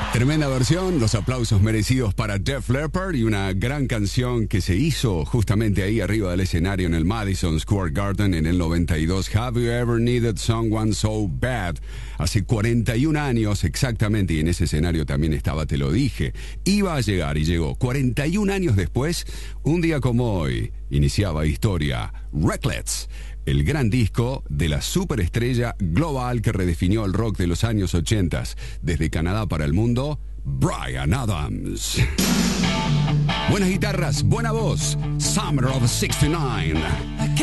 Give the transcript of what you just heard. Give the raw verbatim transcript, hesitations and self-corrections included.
Tremenda versión, los aplausos merecidos para Def Leppard y una gran canción que se hizo justamente ahí arriba del escenario en el Madison Square Garden en el noventa y dos. Have you ever needed someone so bad? Hace cuarenta y un años exactamente, y en ese escenario también estaba, te lo dije. Iba a llegar y llegó. cuarenta y un años después, un día como hoy, iniciaba historia Reckless, el gran disco de la superestrella global que redefinió el rock de los años ochenta, desde Canadá para el mundo, Bryan Adams. Buenas guitarras, buena voz, Summer of sixty-nine.